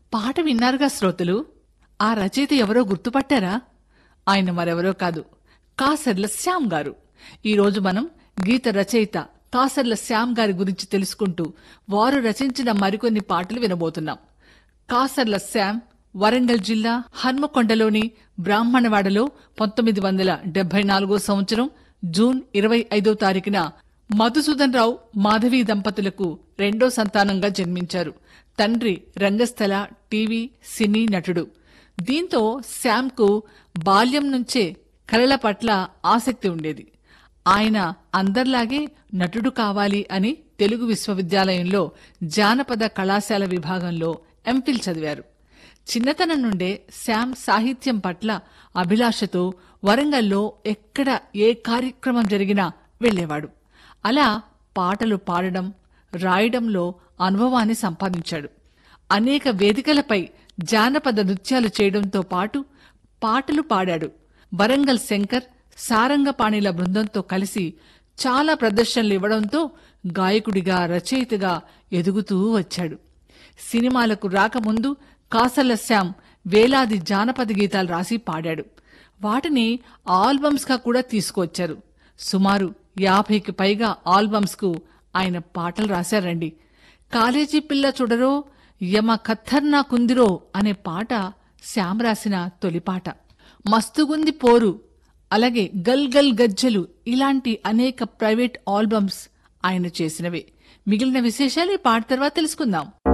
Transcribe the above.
పాట విన్నారుగా శ్రోతలు. ఆ రచయిత ఎవరో గుర్తుపట్టారా? ఆయన మరెవరో కాదు, కాసర్ల శ్యామ్ గారు. ఈరోజు మనం గీత రచయిత కాసర్ల శ్యామ్ గారి గురించి తెలుసుకుంటూ వారు రచించిన మరికొన్ని పాటలు వినబోతున్నాం. కాసర్ల శ్యామ్ వరంగల్ జిల్లా హన్మకొండలోని బ్రాహ్మణవాడలో 1974 సంవత్సరం జూన్ 25వ తారీఖున మధుసూదన్ రావు మాధవి దంపతులకు రెండో సంతానంగా జన్మించారు. తండ్రి రంగస్థల, టీవీ, సినీ నటుడు. దీంతో శ్యామ్కు బాల్యం నుంచే కళల పట్ల ఆసక్తి ఉండేది. ఆయన అందర్లాగే నటుడు కావాలి అని తెలుగు విశ్వవిద్యాలయంలో జానపద కళాశాల విభాగంలో ఎంఫిల్ చదివారు. చిన్నతనం నుండే శ్యామ్ సాహిత్యం పట్ల అభిలాషతో వరంగల్లో ఎక్కడ ఏ కార్యక్రమం జరిగినా వెళ్లేవాడు. అలా పాటలు పాడడం, రాయడంలో అనుభవాన్ని సంపాదించాడు. అనేక వేదికలపై జానపద నృత్యాలు చేయడంతో పాటు పాటలు పాడాడు. వరంగల్ శంకర్, సారంగపాణిల బృందంతో కలిసి చాలా ప్రదర్శనలు ఇవ్వడంతో గాయకుడిగా, రచయితగా ఎదుగుతూ వచ్చాడు. సినిమాలకు రాకముందు కాసర్ల శ్యామ్ వేలాది జానపద గీతాలు రాసి పాడాడు. వాటిని ఆల్బమ్స్గా కూడా తీసుకువచ్చారు. సుమారు 50కి పైగా ఆల్బమ్స్కు ఆయన పాటలు రాశారండి. కాలేజీ పిల్ల చూడరో, యమ ఖత్తర్నా కుందిరో అనే పాట శ్యామ్ రాసిన తొలి పాట. మస్తుగుంది పోరు, అలాగే గల్ గల్ గజ్జలు ఇలాంటి అనేక ప్రైవేట్ ఆల్బమ్స్ ఆయన చేసినవే. మిగిలిన విశేషాలు ఈ పాట తర్వాత తెలుసుకుందాం.